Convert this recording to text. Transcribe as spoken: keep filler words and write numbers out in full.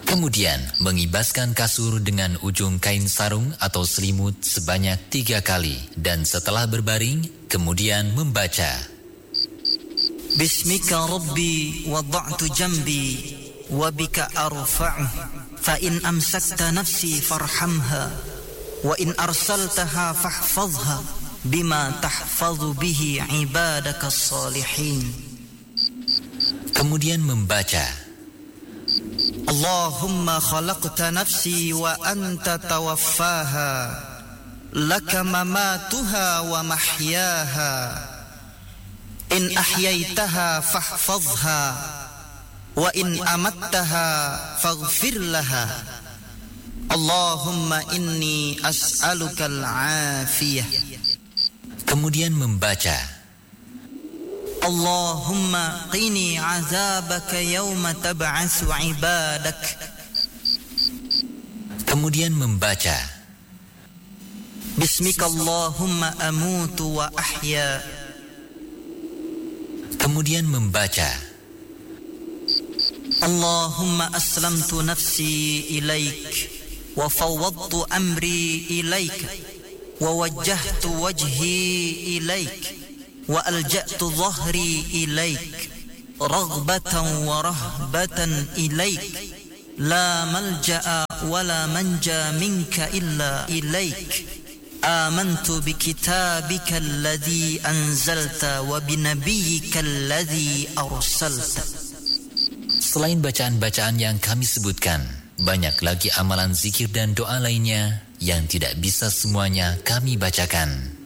Kemudian mengibaskan kasur dengan ujung kain sarung atau selimut sebanyak tiga kali. Dan setelah berbaring, kemudian membaca Bismika Rabbi wada'tu jambi wabika arfa'uh fa in amsakta nafsi farhamha wa in arsaltaha fahfazha bima tahfazu bihi ibadaka salihin. Kemudian membaca Allahumma khalaqta nafsi wa anta tawaffaha laka mamatuha wa mahyaha in ahyaitaha fahfazha wa in amattaha faghfir laha Allahumma inni as'aluka al-afiyah. Kemudian membaca Allahumma qini azabaka yawma tab'atsu ibadak. Kemudian membaca Bismika Allahumma amutu wa ahya. Kemudian membaca Allahumma aslamtu nafsi ilaik wa fawwadtu amri ilaik wa wajjahtu wajhi ilaik wa alja'tu dhahri ilaik raghbatan wa rahbatan ilaik la malja'a wa la manja minka illa ilaik amantu bi kitabika alladhi anzalta wa bi nabiyyika alladhi arsalta. Selain bacaan-bacaan yang kami sebutkan, banyak lagi amalan zikir dan doa lainnya yang tidak bisa semuanya kami bacakan.